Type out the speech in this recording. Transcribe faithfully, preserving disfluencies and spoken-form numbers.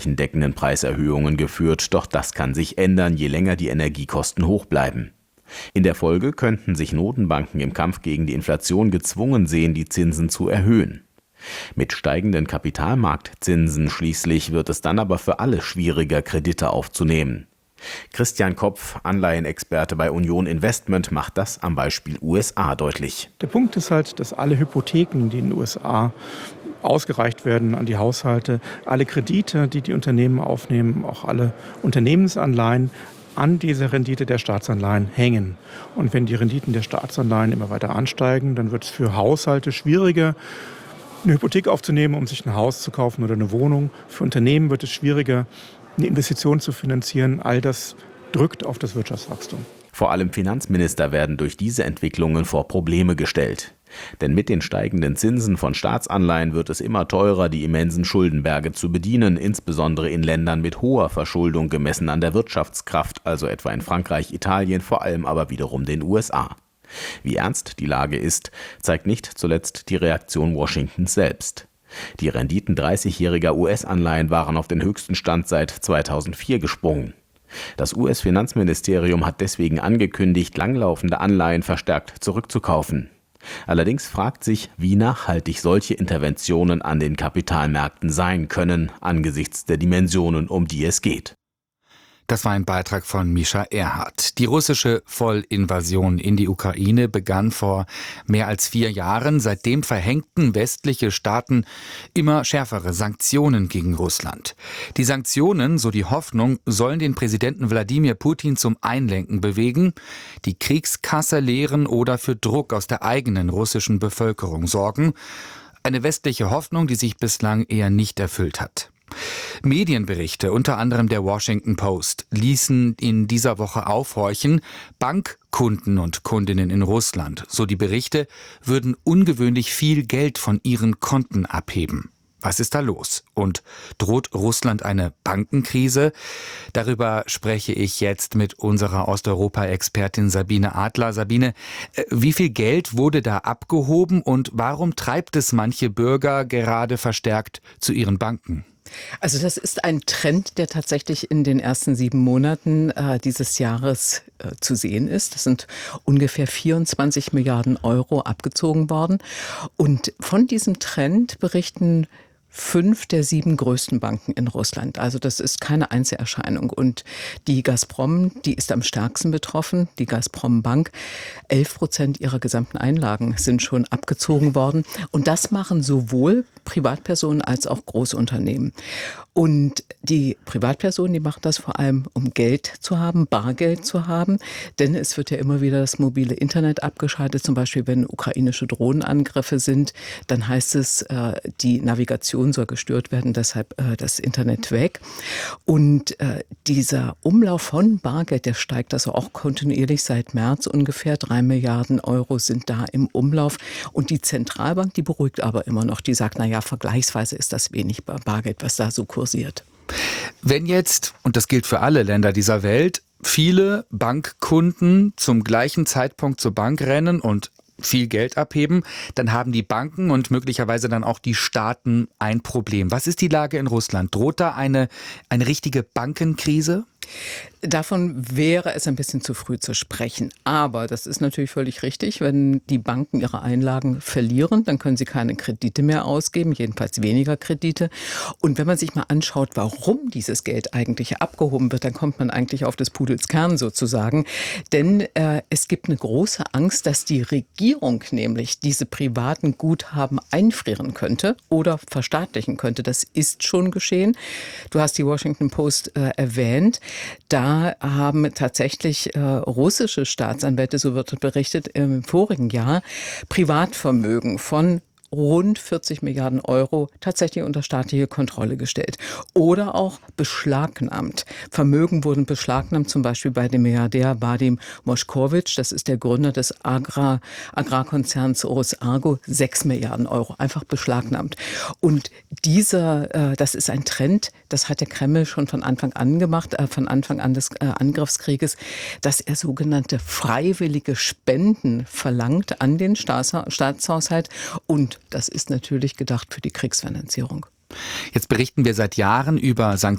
flächendeckenden Preiserhöhungen geführt, doch das kann sich ändern, je länger die Energiekosten hoch bleiben. In der Folge könnten sich Notenbanken im Kampf gegen die Inflation gezwungen sehen, die Zinsen zu erhöhen. Mit steigenden Kapitalmarktzinsen schließlich wird es dann aber für alle schwieriger, Kredite aufzunehmen. Christian Kopf, Anleihenexperte bei Union Investment, macht das am Beispiel U S A deutlich. Der Punkt ist halt, dass alle Hypotheken, die in den U S A ausgereicht werden an die Haushalte, alle Kredite, die die Unternehmen aufnehmen, auch alle Unternehmensanleihen, an dieser Rendite der Staatsanleihen hängen. Und wenn die Renditen der Staatsanleihen immer weiter ansteigen, dann wird es für Haushalte schwieriger, eine Hypothek aufzunehmen, um sich ein Haus zu kaufen oder eine Wohnung. Für Unternehmen wird es schwieriger, eine Investition zu finanzieren. All das drückt auf das Wirtschaftswachstum. Vor allem Finanzminister werden durch diese Entwicklungen vor Probleme gestellt. Denn mit den steigenden Zinsen von Staatsanleihen wird es immer teurer, die immensen Schuldenberge zu bedienen, insbesondere in Ländern mit hoher Verschuldung gemessen an der Wirtschaftskraft, also etwa in Frankreich, Italien, vor allem aber wiederum den U S A. Wie ernst die Lage ist, zeigt nicht zuletzt die Reaktion Washingtons selbst. Die Renditen dreißigjähriger U S-Anleihen waren auf den höchsten Stand seit zweitausendvier gesprungen. Das U S-Finanzministerium hat deswegen angekündigt, langlaufende Anleihen verstärkt zurückzukaufen. Allerdings fragt sich, wie nachhaltig solche Interventionen an den Kapitalmärkten sein können, angesichts der Dimensionen, um die es geht. Das war ein Beitrag von Mischa Erhardt. Die russische Vollinvasion in die Ukraine begann vor mehr als vier Jahren. Seitdem verhängten westliche Staaten immer schärfere Sanktionen gegen Russland. Die Sanktionen, so die Hoffnung, sollen den Präsidenten Wladimir Putin zum Einlenken bewegen, die Kriegskasse leeren oder für Druck aus der eigenen russischen Bevölkerung sorgen. Eine westliche Hoffnung, die sich bislang eher nicht erfüllt hat. Medienberichte, unter anderem der Washington Post, ließen in dieser Woche aufhorchen, Bankkunden und Kundinnen in Russland, so die Berichte, würden ungewöhnlich viel Geld von ihren Konten abheben. Was ist da los? Und droht Russland eine Bankenkrise? Darüber spreche ich jetzt mit unserer Osteuropa-Expertin Sabine Adler. Sabine, wie viel Geld wurde da abgehoben und warum treibt es manche Bürger gerade verstärkt zu ihren Banken? Also das ist ein Trend, der tatsächlich in den ersten sieben Monaten äh, dieses Jahres äh, zu sehen ist. Das sind ungefähr vierundzwanzig Milliarden Euro abgezogen worden. Und von diesem Trend berichten fünf der sieben größten Banken in Russland. Also das ist keine Einzelerscheinung. Und die Gazprom, die ist am stärksten betroffen. Die Gazprom Bank, elf Prozent ihrer gesamten Einlagen sind schon abgezogen worden. Und das machen sowohl Privatpersonen als auch Großunternehmen. Und die Privatpersonen, die machen das vor allem, um Geld zu haben, Bargeld zu haben. Denn es wird ja immer wieder das mobile Internet abgeschaltet. Zum Beispiel, wenn ukrainische Drohnenangriffe sind, dann heißt es, die Navigation soll gestört werden, deshalb äh, das Internet weg. Und äh, dieser Umlauf von Bargeld, der steigt also auch kontinuierlich seit März ungefähr. Drei Milliarden Euro sind da im Umlauf. Und die Zentralbank, die beruhigt aber immer noch. Die sagt, naja, vergleichsweise ist das wenig Bargeld, was da so kursiert. Wenn jetzt, und das gilt für alle Länder dieser Welt, viele Bankkunden zum gleichen Zeitpunkt zur Bank rennen und viel Geld abheben, dann haben die Banken und möglicherweise dann auch die Staaten ein Problem. Was ist die Lage in Russland? Droht da eine, eine richtige Bankenkrise? Davon wäre es ein bisschen zu früh zu sprechen. Aber das ist natürlich völlig richtig. Wenn die Banken ihre Einlagen verlieren, dann können sie keine Kredite mehr ausgeben, jedenfalls weniger Kredite. Und wenn man sich mal anschaut, warum dieses Geld eigentlich abgehoben wird, dann kommt man eigentlich auf des Pudels Kern sozusagen. Denn äh, es gibt eine große Angst, dass die Regierung nämlich diese privaten Guthaben einfrieren könnte oder verstaatlichen könnte. Das ist schon geschehen. Du hast die Washington Post äh, erwähnt. Da haben tatsächlich äh, russische Staatsanwälte, so wird berichtet, im vorigen Jahr Privatvermögen von rund vierzig Milliarden Euro tatsächlich unter staatliche Kontrolle gestellt. Oder auch beschlagnahmt. Vermögen wurden beschlagnahmt, zum Beispiel bei dem Milliardär Vadim Moskowitsch. Das ist der Gründer des Agrar, Agrarkonzerns Rosargo. Sechs Milliarden Euro, einfach beschlagnahmt. Und dieser, äh, das ist ein Trend, das hat der Kreml schon von Anfang an gemacht, äh, von Anfang an des äh, Angriffskrieges, dass er sogenannte freiwillige Spenden verlangt an den Staats, Staatshaushalt. Und das ist natürlich gedacht für die Kriegsfinanzierung. Jetzt berichten wir seit Jahren über Sanktionen